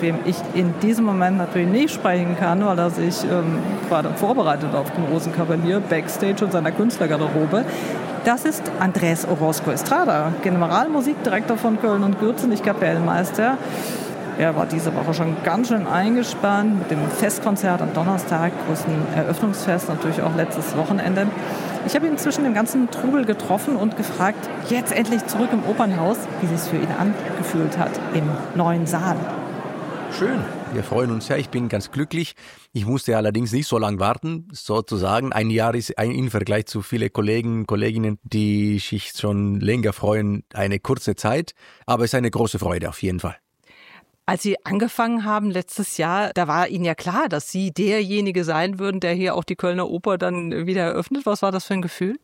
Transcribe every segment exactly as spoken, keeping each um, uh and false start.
wem ich in diesem Moment natürlich nicht sprechen kann, weil er sich ähm, gerade vorbereitet auf den Rosenkavalier, Backstage in seiner Künstlergarderobe. Das ist Andrés Orozco Estrada, Generalmusikdirektor von Köln und Gürzen, nicht Kapellmeister. Er war diese Woche schon ganz schön eingespannt mit dem Festkonzert am Donnerstag, großen Eröffnungsfest, natürlich auch letztes Wochenende. Ich habe ihn zwischen dem ganzen Trubel getroffen und gefragt, jetzt endlich zurück im Opernhaus, wie es sich für ihn angefühlt hat im neuen Saal. Schön, wir freuen uns sehr, ich bin ganz glücklich. Ich musste allerdings nicht so lange warten, sozusagen. Ein Jahr ist ein, im Vergleich zu vielen Kollegen und Kolleginnen, die sich schon länger freuen, eine kurze Zeit. Aber es ist eine große Freude auf jeden Fall. Als Sie angefangen haben letztes Jahr, da war Ihnen ja klar, dass Sie derjenige sein würden, der hier auch die Kölner Oper dann wieder eröffnet. Was war das für ein Gefühl?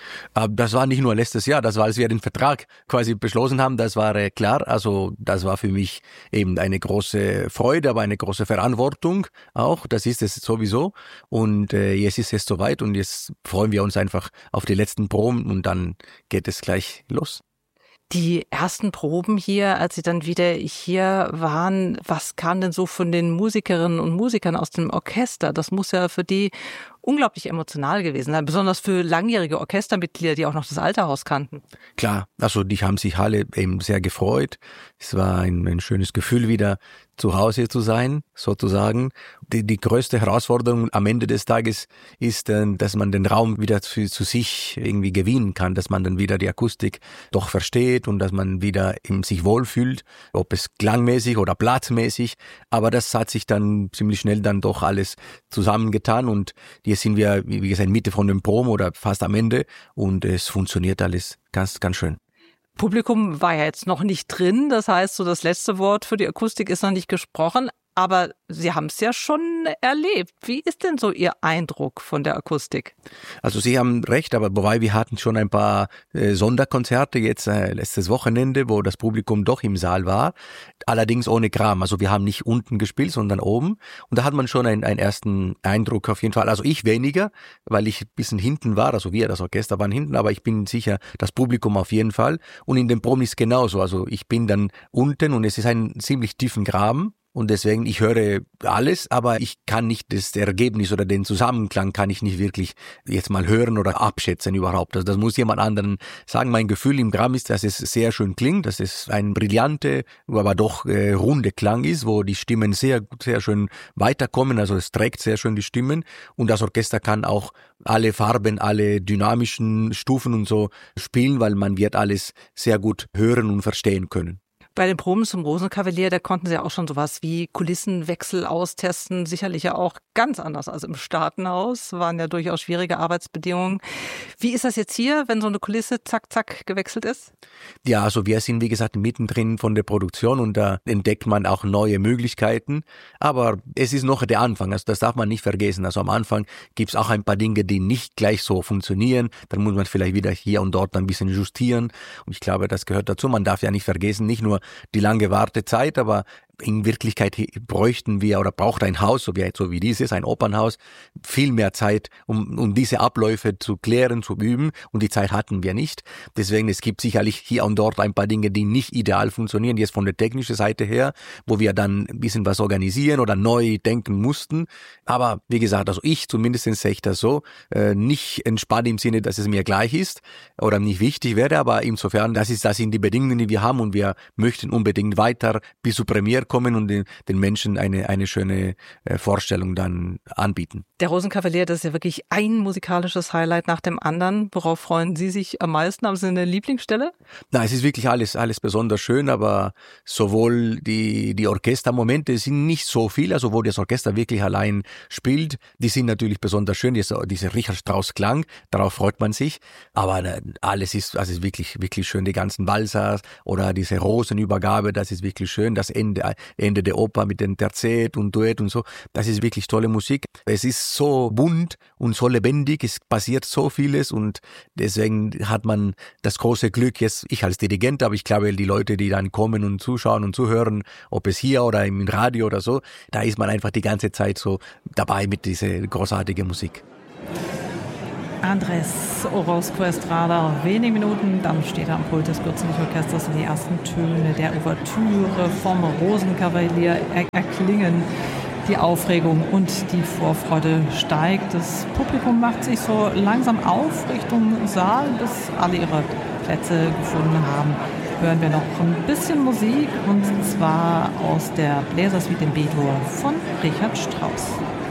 Das war nicht nur letztes Jahr, das war, als wir den Vertrag quasi beschlossen haben, das war klar. Also das war für mich eben eine große Freude, aber eine große Verantwortung auch. Das ist es sowieso. Und äh, jetzt ist es soweit und jetzt freuen wir uns einfach auf die letzten Proben und dann geht es gleich los. Die ersten Proben hier, als Sie dann wieder hier waren, was kam denn so von den Musikerinnen und Musikern aus dem Orchester? Das muss ja für die unglaublich emotional gewesen sein, besonders für langjährige Orchestermitglieder, die auch noch das alte Haus kannten. Klar, also die haben sich alle eben sehr gefreut. Es war ein, ein schönes Gefühl, wieder zu Hause zu sein, sozusagen. Die, die größte Herausforderung am Ende des Tages ist, dass man den Raum wieder zu, zu sich irgendwie gewinnen kann, dass man dann wieder die Akustik doch versteht und dass man wieder in sich wohlfühlt, ob es klangmäßig oder platzmäßig. Aber das hat sich dann ziemlich schnell dann doch alles zusammengetan und jetzt sind wir, wie gesagt, Mitte von dem Proben oder fast am Ende und es funktioniert alles ganz, ganz schön. Publikum war ja jetzt noch nicht drin, das heißt, so das letzte Wort für die Akustik ist noch nicht gesprochen, aber Sie haben es ja schon erlebt. Wie ist denn so Ihr Eindruck von der Akustik? Also Sie haben recht, aber wobei wir hatten schon ein paar äh, Sonderkonzerte jetzt äh, letztes Wochenende, wo das Publikum doch im Saal war, allerdings ohne Kram. Also wir haben nicht unten gespielt, sondern oben und da hat man schon einen, einen ersten Eindruck auf jeden Fall. Also ich weniger, weil ich ein bisschen hinten war, also wir, das Orchester waren hinten, aber ich bin sicher, das Publikum auf jeden Fall und in den Proben ist es genauso. Also ich bin dann unten und es ist ein ziemlich tiefen Graben. Und deswegen, ich höre alles, aber ich kann nicht das Ergebnis oder den Zusammenklang kann ich nicht wirklich jetzt mal hören oder abschätzen überhaupt. Also das muss jemand anderen sagen. Mein Gefühl im Gramm ist, dass es sehr schön klingt, dass es ein brillante, aber doch äh, runde Klang ist, wo die Stimmen sehr, sehr schön weiterkommen. Also es trägt sehr schön die Stimmen und das Orchester kann auch alle Farben, alle dynamischen Stufen und so spielen, weil man wird alles sehr gut hören und verstehen können. Bei den Proben zum Rosenkavalier, da konnten Sie auch schon sowas wie Kulissenwechsel austesten, sicherlich ja auch ganz anders als im Staatenhaus, waren ja durchaus schwierige Arbeitsbedingungen. Wie ist das jetzt hier, wenn so eine Kulisse zack, zack gewechselt ist? Ja, also wir sind, wie gesagt, mittendrin von der Produktion und da entdeckt man auch neue Möglichkeiten, aber es ist noch der Anfang, also das darf man nicht vergessen. Also am Anfang gibt's auch ein paar Dinge, die nicht gleich so funktionieren, dann muss man vielleicht wieder hier und dort ein bisschen justieren und ich glaube, das gehört dazu. Man darf ja nicht vergessen, nicht nur die lange Wartezeit, aber in Wirklichkeit bräuchten wir oder braucht ein Haus, so wie, so wie dieses, ein Opernhaus, viel mehr Zeit, um, um diese Abläufe zu klären, zu üben und die Zeit hatten wir nicht. Deswegen, es gibt sicherlich hier und dort ein paar Dinge, die nicht ideal funktionieren, jetzt von der technischen Seite her, wo wir dann ein bisschen was organisieren oder neu denken mussten. Aber wie gesagt, also ich zumindest sehe ich das so, äh, nicht entspannt im Sinne, dass es mir gleich ist oder nicht wichtig wäre, aber insofern, das ist, das sind die Bedingungen, die wir haben und wir möchten unbedingt weiter bis zur Premiere kommen und den, den Menschen eine, eine schöne äh, Vorstellung dann anbieten. Der Rosenkavalier, das ist ja wirklich ein musikalisches Highlight nach dem anderen. Worauf freuen Sie sich am meisten? Haben Sie eine Lieblingsstelle? Na, es ist wirklich alles, alles besonders schön, aber sowohl die, die Orchestermomente sind nicht so viel, also wo das Orchester wirklich allein spielt, die sind natürlich besonders schön, diese, diese Richard Strauss Klang, darauf freut man sich, aber alles ist, das ist wirklich, wirklich schön, die ganzen Walsers oder diese Rosenübergabe, das ist wirklich schön, das Ende, Ende der Oper mit den Terzett und Duett und so, das ist wirklich tolle Musik. Es ist so bunt und so lebendig, es passiert so vieles und deswegen hat man das große Glück, jetzt ich als Dirigent, aber ich glaube, die Leute, die dann kommen und zuschauen und zuhören, ob es hier oder im Radio oder so, da ist man einfach die ganze Zeit so dabei mit dieser großartigen Musik. Andrés Orozco Estrada. Wenige Minuten, dann steht er am Pult des Gürzenich-Orchesters und die ersten Töne der Ouvertüre vom Rosenkavalier er- erklingen. Die Aufregung und die Vorfreude steigt. Das Publikum macht sich so langsam auf Richtung Saal, bis alle ihre Plätze gefunden haben. Hören wir noch ein bisschen Musik, und zwar aus der Bläsersuite in B-Dur von Richard Strauss.